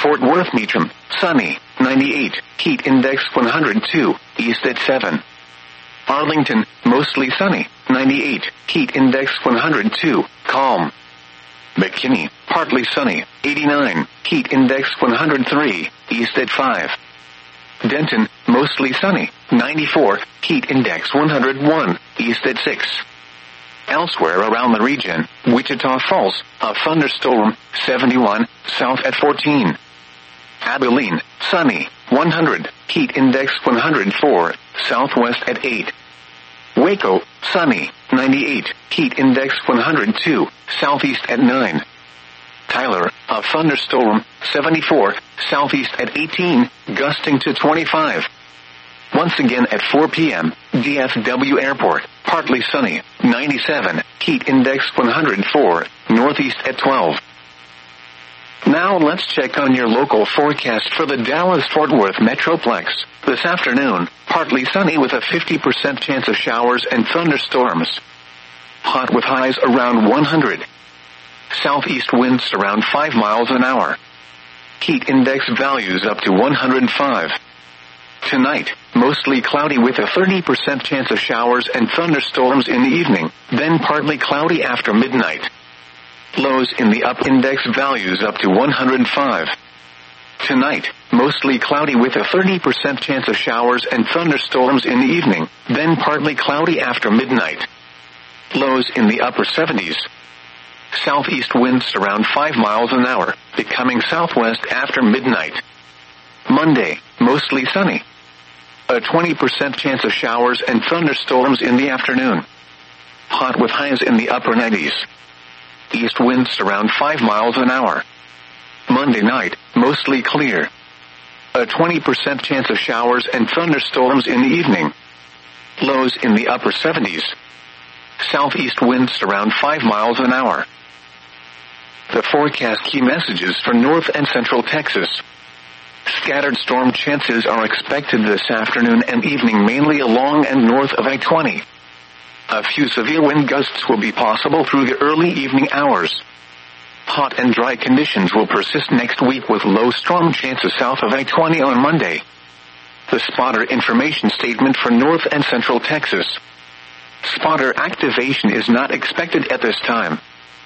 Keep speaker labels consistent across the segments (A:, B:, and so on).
A: Fort Worth Meacham, sunny, 98, heat index 102, east at 7. Arlington, mostly sunny, 98, heat index 102, calm. McKinney, partly sunny, 89, heat index 103, east at 5. Denton, mostly sunny, 94, heat index 101, east at 6. Elsewhere around the region, Wichita Falls, a thunderstorm, 71, south at 14. Abilene, sunny, 100, heat index 104, southwest at 8. Waco, sunny, 98, heat index 102, southeast at 9. Tyler, a thunderstorm, 74, southeast at 18, gusting to 25. Once again at 4 p.m., DFW Airport, partly sunny, 97, heat index 104, northeast at 12. Now let's check on your local forecast for the Dallas-Fort Worth Metroplex. This afternoon, partly sunny with a 50% chance of showers and thunderstorms. Hot with highs around 100. Southeast winds around 5 miles an hour. Heat index values up to 105. Tonight, mostly cloudy with a 30% chance of showers and thunderstorms in the evening, then partly cloudy after midnight. Lows in the up index values up to 105. Tonight, mostly cloudy with a 30% chance of showers and thunderstorms in the evening, then partly cloudy after midnight. Lows in the upper 70s. Southeast winds around 5 miles an hour, becoming southwest after midnight. Monday, mostly sunny. A 20% chance of showers and thunderstorms in the afternoon. Hot with highs in the upper 90s. East winds around 5 miles an hour. Monday night, mostly clear. A 20% chance of showers and thunderstorms in the evening. Lows in the upper 70s. Southeast winds around 5 miles an hour. The forecast key messages for North and Central Texas. Scattered storm chances are expected this afternoon and evening mainly along and north of I-20. A few severe wind gusts will be possible through the early evening hours. Hot and dry conditions will persist next week with low storm chances south of I-20 on Monday. The spotter information statement for North and Central Texas. Spotter activation is not expected at this time.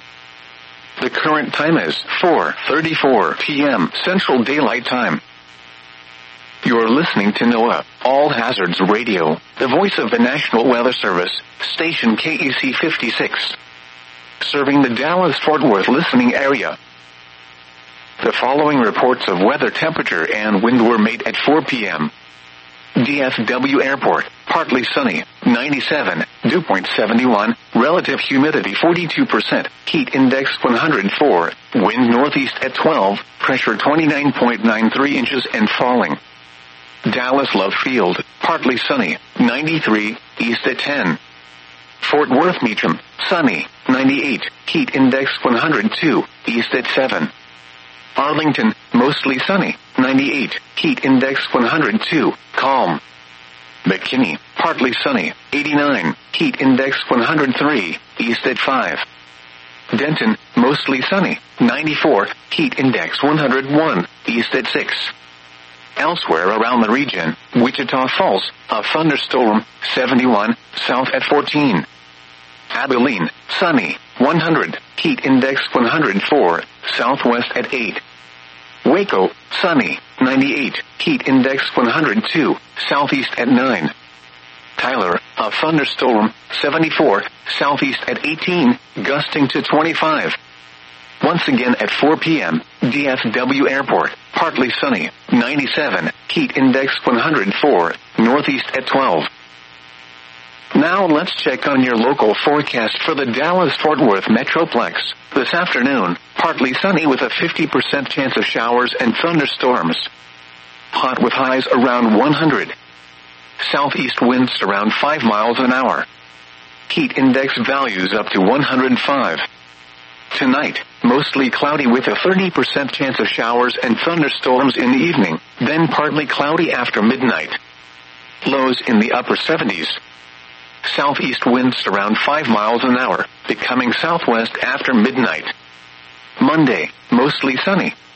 A: The current time is 4:34 p.m. Central Daylight Time. You're listening to NOAA, All Hazards Radio, the voice of the National Weather Service, station KEC 56. Serving the Dallas-Fort Worth listening area. The following reports of weather temperature and wind were made at 4 p.m. DFW Airport, partly sunny, 97, dew point 71, relative humidity 42%, heat index 104, wind northeast at 12, pressure 29.93 inches and falling. Dallas Love Field, partly sunny, 93, east at 10. Fort Worth Meacham, sunny, 98, heat index 102, east at 7. Arlington, mostly sunny, 98, heat index 102, calm. McKinney, partly sunny, 89, heat index 103, east at 5. Denton, mostly sunny, 94, heat index 101, east at 6. Elsewhere around the region, Wichita Falls, a thunderstorm, 71, south at 14. Abilene, sunny, 100, heat index 104, southwest at 8. Waco, sunny, 98, heat index 102, southeast at 9. Tyler, a thunderstorm, 74, southeast at 18, gusting to 25. Once again at 4 p.m., DFW Airport, partly sunny, 97, heat index 104, northeast at 12. Now let's check on your local forecast for the Dallas-Fort Worth Metroplex. This afternoon, partly sunny with a 50% chance of showers and thunderstorms. Hot with highs around 100. Southeast winds around 5 miles an hour. Heat index values up to 105. Tonight, mostly cloudy with a 30% chance of showers and thunderstorms in the evening, then partly cloudy after midnight. Lows in the upper 70s. Southeast winds around 5 miles an hour, becoming southwest after midnight. Monday, mostly sunny,